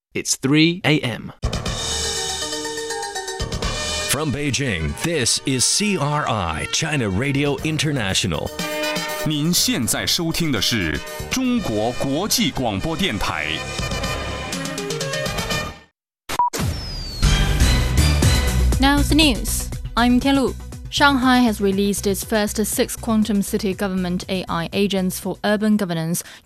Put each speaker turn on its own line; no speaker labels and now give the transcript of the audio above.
It's 3 a.m.
From Beijing, this is CRI, China Radio International.
您现在收听的是中国国际广播电台。
Now the news. I'm Tianlu. Shanghai has released its first 6 quantum city government AI agents for urban governance